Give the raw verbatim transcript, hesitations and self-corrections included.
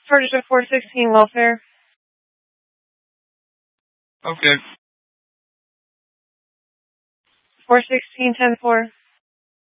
charge to four sixteen welfare. Okay. four sixteen ten four.